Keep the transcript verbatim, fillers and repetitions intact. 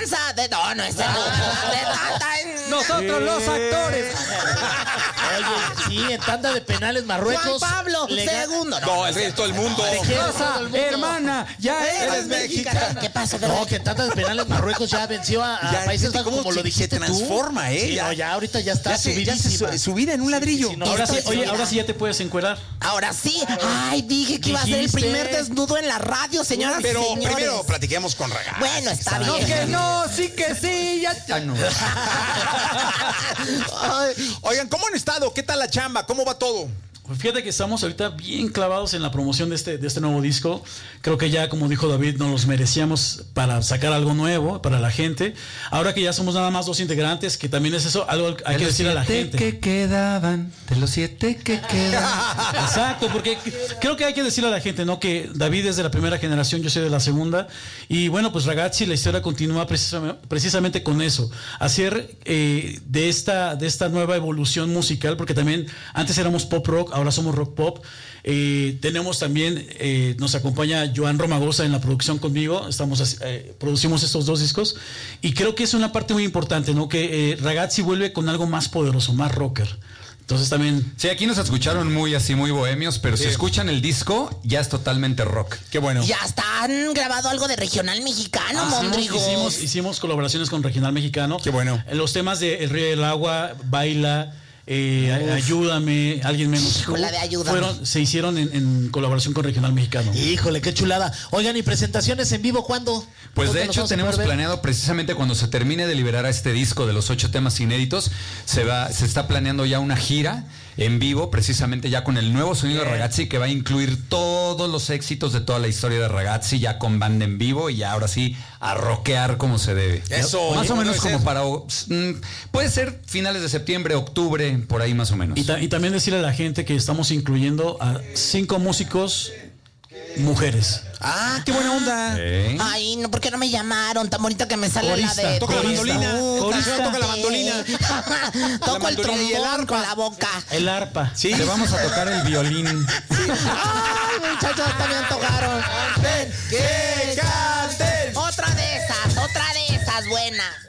danza de... No, no es de... Nosotros sí. Los actores. Oye, sí, en tanda de penales Marruecos. Juan Pablo, le... segundo. No, no el resto del mundo. Rosa, hermana, ya eres mexicana. ¿Qué pasa? No, que en tanda de penales Marruecos ya venció a, a ya, Países Bajos, como se, lo dijiste se transforma, tú. ¿eh? Sí, ya, no, ya ahorita ya está ya se, ya se subida en un ladrillo. Sí, sí, no, ahora sí, oye, subida. ahora sí ya te puedes encuerar. Ahora sí. Ay, dije que iba a ser el primer desnudo en la radio, señoras Pero y señores. primero platiquemos con Ragazzi. Bueno, está bien. No, que no, sí que sí, ya, ya no. Oigan, ¿cómo han estado? ¿Qué tal la chamba? ¿Cómo va todo? Fíjate que estamos ahorita bien clavados en la promoción de este, de este nuevo disco. Creo que ya, como dijo David, nos los merecíamos para sacar algo nuevo para la gente. Ahora que ya somos nada más dos integrantes, que también es eso, algo hay que decir a la gente. De los siete que quedaban, de los siete que quedaban. Exacto, porque creo que hay que decirle a la gente, ¿no? Que David es de la primera generación, yo soy de la segunda. Y bueno, pues Ragazzi, la historia continúa precisamente, precisamente con eso. Hacer eh, de, esta, de esta nueva evolución musical, porque también antes éramos pop rock, ahora somos rock pop. Eh, tenemos también, eh, nos acompaña Joan Romagosa en la producción conmigo. Estamos eh, producimos estos dos discos y creo que es una parte muy importante, ¿no? Que eh, Ragazzi vuelve con algo más poderoso, más rocker. Entonces también... Sí, aquí nos escucharon muy así, muy bohemios, pero sí. Si escuchan el disco, ya es totalmente rock. Qué bueno. Ya están grabado algo de regional mexicano, ah, Mondrigo. Hicimos, hicimos colaboraciones con regional mexicano. Qué bueno. Los temas de El Río del Agua, Baila... Eh, ayúdame, alguien menos. Híjole, de ayúdame. Fueron, se hicieron en, en colaboración con Regional Mexicano. Híjole, qué chulada. Oigan, ¿y presentaciones en vivo cuándo? Pues de hecho tenemos planeado precisamente cuando se termine de liberar este disco de los ocho temas inéditos, se va, se está planeando ya una gira en vivo, precisamente ya con el nuevo sonido de Ragazzi, que va a incluir todos los éxitos de toda la historia de Ragazzi, ya con banda en vivo y ya ahora sí a rockear como se debe. Eso. Más o menos como ser? para... Mm, puede ser finales de septiembre, octubre, por ahí más o menos. Y, ta y también decirle a la gente que estamos incluyendo a cinco músicos mujeres. Ah, qué buena onda. ¿Eh? Ay, no, ¿por qué no me llamaron? Tan bonita que me sale corista, la de... Toca la mandolina. Corista. Toca la mandolina. Toco la el mandolina y el trombón arpa. con la boca. El arpa. Sí. Te vamos a tocar el violín. Ay, muchachos, también tocaron. ¡Que canten! Otra de esas, otra de esas buenas.